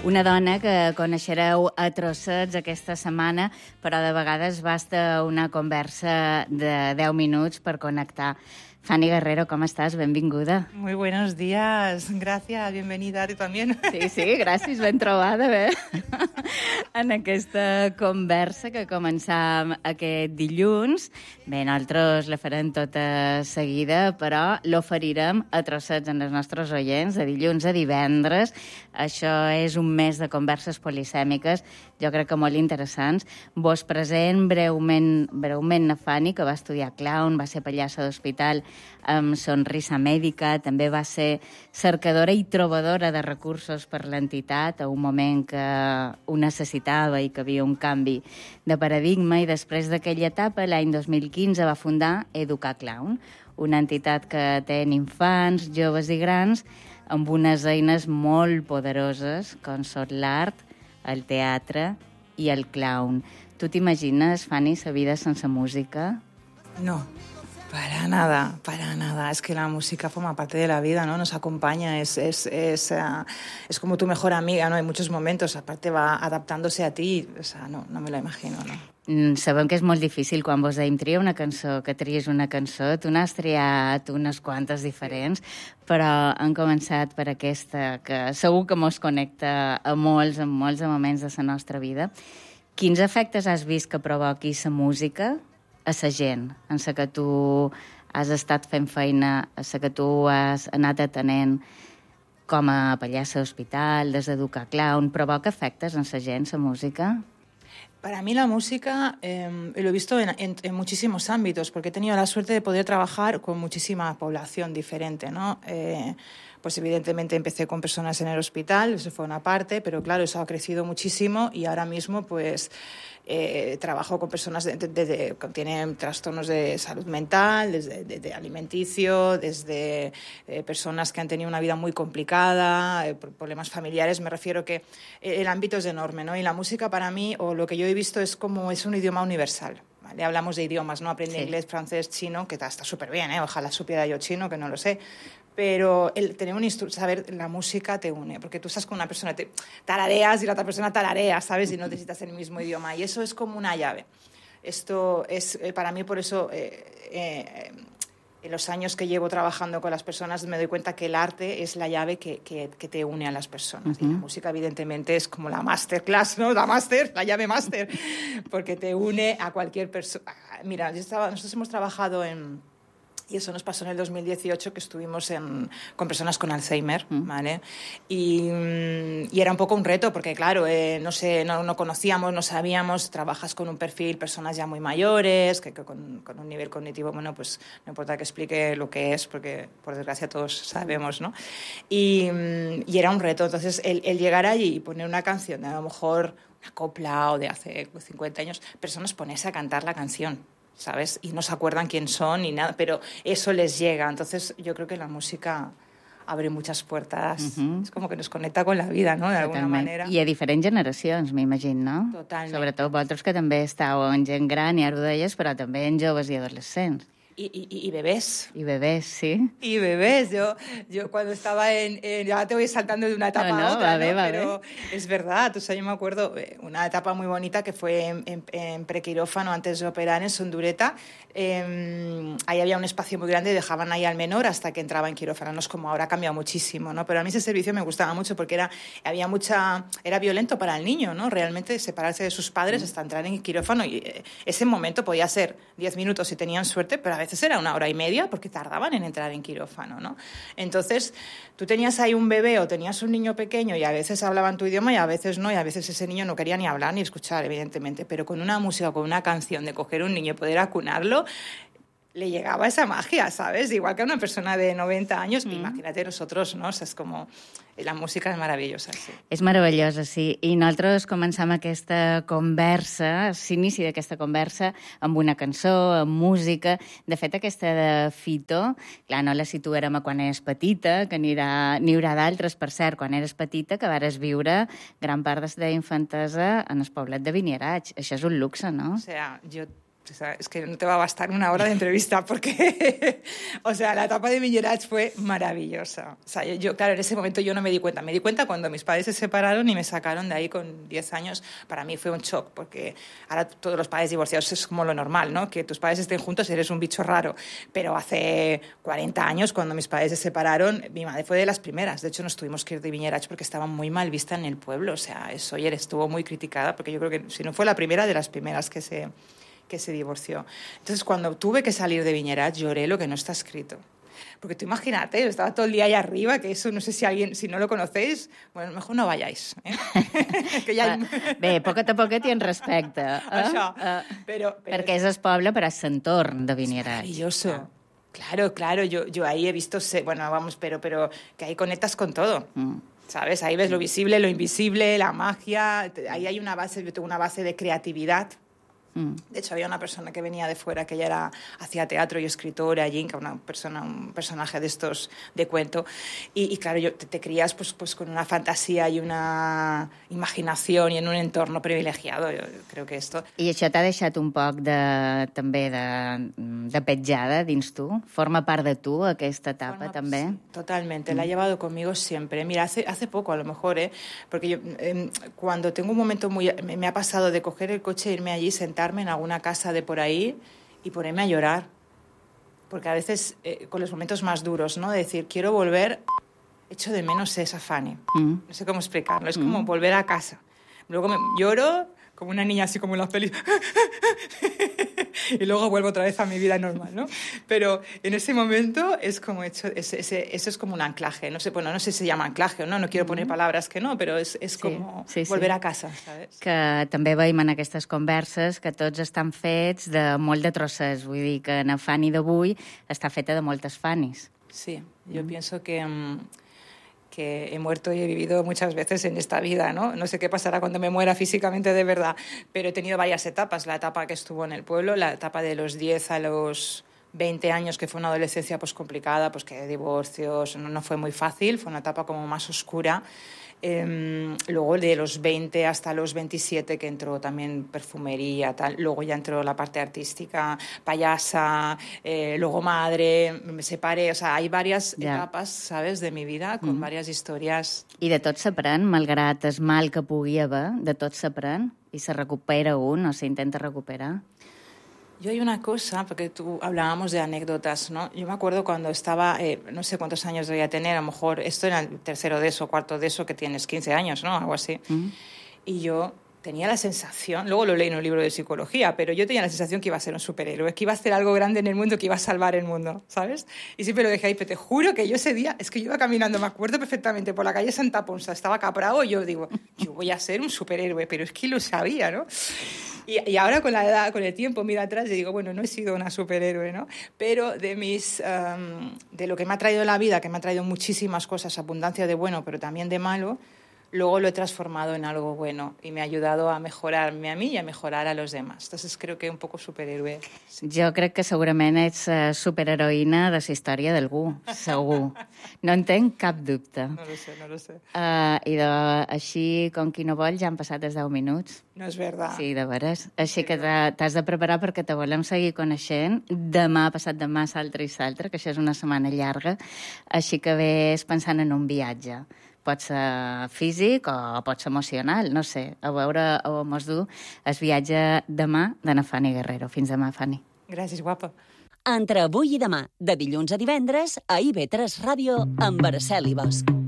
Una dona que coneixereu a trossets aquesta setmana, però de vegades basta una conversa de 10 minuts per connectar. Fanny Guerrero, ¿cómo estás? Benvinguda. Muy buenos días, gracias, bienvenida a ti también. Sí, gràcies, ben trobada, bé. En aquesta conversa que començam aquest dilluns. Bé, nosaltres la farem tota seguida, però l'oferirem a trossets en els nostres oients, de dilluns a divendres. Això és un mes de converses polisèmiques, jo crec que molt interessants. Vos present breument a Fanny, que va estudiar clown, va ser pallassa d'hospital amb Sonrisa Mèdica, també va ser cercadora i trobadora de recursos per l'entitat a un moment que ho necessitava i que havia un canvi de paradigma, i després d'aquella etapa, l'any 2015, va fundar Educar Clown, una entitat que atén infants, joves i grans amb unes eines molt poderoses com són l'art, el teatre i el clown. Tu t'imagines, Fanny, sa vida sense música? No. Para nada. Es que la música forma parte de la vida, ¿no? Nos acompaña, es como tu mejor amiga, ¿no? Hay muchos momentos, aparte va adaptándose a ti, o sea, no me lo imagino, ¿no? Sabem que és molt difícil quan vos dèiem tria una cançó, que tries una cançó. Tu n'has triat unes quantes diferents, però han començat per aquesta, que segur que mos connecta a molts moments de la nostra vida. Quins efectes has vist que provoqui la música a la gent, en la que tu has estat fent feina, a la que tu has anat atenent com a pallassa d'hospital, des d'Educar Clown? Provoca efectes en la gent, la música? Para mí la música lo he visto en muchísimos ámbitos, porque he tenido la suerte de poder trabajar con muchísima población diferente, ¿no? Pues evidentemente empecé con personas en el hospital, eso fue una parte, pero claro, eso ha crecido muchísimo y ahora mismo pues trabajo con personas que tienen trastornos de salud mental, desde alimenticio, desde personas que han tenido una vida muy complicada, problemas familiares. Me refiero que el ámbito es enorme, ¿no? Y la música para mí, o lo que yo he visto, es un idioma universal. ¿Vale? Hablamos de idiomas, ¿no? Aprende inglés, francés, chino, que está súper bien, ¿eh? Ojalá supiera yo chino, que no lo sé. Pero el tener saber la música te une, porque tú estás con una persona, te tarareas y la otra persona tararea, ¿sabes? Y no necesitas el mismo idioma. Y eso es como una llave. Esto es, para mí, por eso, en los años que llevo trabajando con las personas, me doy cuenta que el arte es la llave que te une a las personas. Y la música, evidentemente, es como la masterclass, ¿no? La llave máster, porque te une a cualquier persona. Mira, nosotros hemos trabajado y eso nos pasó en el 2018, que estuvimos con personas con Alzheimer, ¿vale? Y era un poco un reto, porque claro, no conocíamos, no sabíamos, trabajas con un perfil, personas ya muy mayores, que con un nivel cognitivo, bueno, pues no importa que explique lo que es, porque por desgracia todos sabemos, ¿no? Y era un reto, entonces el llegar allí y poner una canción, de a lo mejor una copla o de hace 50 años, personas ponerse a cantar la canción, ¿sabes? Y no se acuerdan quién son ni nada, pero eso les llega. Entonces yo creo que la música abre muchas puertas. Es como que nos conecta con la vida, no? De alguna manera. I a diferents generacions, m'imagino, no? Totalment. Sobretot vosaltres que també estàu en gent gran, i ara ho deies, però també en joves i adolescents. Y bebés. Y bebés, sí. Y bebés. Yo cuando estaba ya te voy saltando de una etapa a otra, pero es verdad. O sea, yo me acuerdo una etapa muy bonita que fue en prequirófano, antes de operar en Sondureta. Ahí había un espacio muy grande y dejaban ahí al menor hasta que entraba en quirófano. No es como ahora, ha cambiado muchísimo, ¿no? Pero a mí ese servicio me gustaba mucho porque era violento para el niño, ¿no? Realmente separarse de sus padres hasta entrar en quirófano. Y ese momento podía ser 10 minutos si tenían suerte, pero a veces era 1 hora y media porque tardaban en entrar en quirófano, ¿no? Entonces, tú tenías ahí un bebé o tenías un niño pequeño y a veces hablaban tu idioma y a veces no, y a veces ese niño no quería ni hablar ni escuchar, evidentemente, pero con una música, con una canción, de coger un niño y poder acunarlo, le llegaba esa magia, ¿sabes? Igual que a una persona de 90 años, imagínate nosotros, ¿no? O sea, es como... La música és meravellosa, sí. És meravellosa, sí. I nosaltres començam aquesta conversa, s'inici d'aquesta conversa amb una cançó, amb música. De fet, aquesta de Fito, clar, no la situarem a quan eres petita, que n'hi haurà d'altres, per cert, quan eres petita, que vares viure gran part de la infantesa en el poblet de Vinierats. Això és un luxe, no? O sea, yo O sea, es que no te va a bastar una hora de entrevista porque, o sea, la etapa de Vineyards fue maravillosa. O sea, yo, claro, en ese momento yo no me di cuenta. Me di cuenta cuando mis padres se separaron y me sacaron de ahí con 10 años. Para mí fue un shock porque ahora todos los padres divorciados es como lo normal, ¿no? Que tus padres estén juntos y eres un bicho raro. Pero hace 40 años, cuando mis padres se separaron, mi madre fue de las primeras. De hecho, nos tuvimos que ir de Vineyards porque estaba muy mal vista en el pueblo. O sea, Sóller estuvo muy criticada porque yo creo que si no fue la primera, de las primeras que se divorció. Entonces, cuando tuve que salir de Vineyards, lloré lo que no está escrito. Porque tú imagínate, estaba todo el día allá arriba, que eso no sé si no lo conocéis, bueno, mejor no vayáis. Que ja... Bé, poquet a poquet i en respecte. Això, però... Perquè és el poble, però és l'entorn de Vineyards. Maravilloso. Claro, yo ahí he visto, bueno, vamos, pero que ahí conectas con todo. ¿Sabes? Ahí ves lo visible, lo invisible, la magia, ahí hay una base de creatividad. De hecho, había una persona que venía de fuera, que ella hacía teatro y escritora, Jinka, un personaje de estos de cuento. Y claro, te crías pues con una fantasía y una imaginación y en un entorno privilegiado, yo creo que esto... I això t'ha deixat un poc també de petjada dins tu? Forma part de tu, aquesta etapa, també? Sí, totalmente, la he llevado conmigo siempre. Mira, hace poco a lo mejor, porque yo cuando tengo un momento me ha pasado de coger el coche e irme allí, sentarme en alguna casa de por ahí y ponerme a llorar. Porque a veces, con los momentos más duros, ¿no? De decir, quiero volver, echo de menos esa Fanny. No sé cómo explicarlo, es como volver a casa. Luego lloro como una niña así como en las pelis y luego vuelvo otra vez a mi vida normal, ¿no? Pero en ese momento es como eso es como un anclaje, no sé, bueno, no sé si se llama anclaje o no quiero poner palabras que no, però és com volver a casa, ¿sabes? Que també veiem en aquestes converses que tots estan fets de molt de trossets, vull dir que la Fanny d'avui està feta de moltes Fannys. Sí, yo pienso que he muerto y he vivido muchas veces en esta vida, ¿no? No sé qué pasará cuando me muera físicamente de verdad, pero he tenido varias etapas. La etapa que estuvo en el pueblo, la etapa de los 10 a los 20 años, que fue una adolescencia pues complicada, pues que divorcios, no fue muy fácil, fue una etapa como más oscura. Luego de los 20 hasta los 27 que entró también perfumería, tal. Luego ya entró la parte artística, payasa, luego madre, me separé. O sea, hay varias etapas, ¿sabes?, de mi vida, con varias historias. I de tot s'aprèn, malgrat el mal que pugui haver, de tot s'aprèn i se recupera un o s'intenta recuperar. Yo hay una cosa, porque tú hablábamos de anécdotas, ¿no? Yo me acuerdo cuando estaba, no sé cuántos años debía tener, a lo mejor esto era el tercero de eso, cuarto de eso, que tienes 15 años, ¿no? Algo así. Y yo tenía la sensación, luego lo leí en un libro de psicología, pero yo tenía la sensación que iba a ser un superhéroe, que iba a hacer algo grande en el mundo, que iba a salvar el mundo, ¿sabes? Y siempre lo dejé ahí, pero te juro que yo ese día, es que yo iba caminando, me acuerdo perfectamente, por la calle Santa Ponsa, estaba Capravo, y yo digo, yo voy a ser un superhéroe, pero es que lo sabía, ¿no? Y ahora con la edad, con el tiempo, miro atrás y digo, bueno, no he sido una superhéroe, ¿no? Pero de lo que me ha traído la vida, que me ha traído muchísimas cosas, abundancia de bueno, pero también de malo, luego lo he transformado en algo bueno y me ha ayudado a mejorarme a mí y a mejorar a los demás. Entonces creo que un poco superhéroe. Sí. Jo crec que segurament ets superheroïna de la història d'algú, segur. No en tenc cap dubte. No lo sé. I així, com qui no vol, ja han passat els 10 minuts. No és verdad. Sí, de veres. Així que t'has de preparar perquè te volem seguir coneixent. Demà, passat demà, s'altre i s'altre, que això és una setmana llarga. Així que ves pensant en un viatge. Pot ser físic o pot ser emocional, no sé. A veure on mos du el viatge demà de na Fanny Guerrero. Fins demà, Fanny. Gràcies, guapa. Entre avui i demà, de dilluns a divendres, a IB3 Ràdio, amb Araceli Bosch.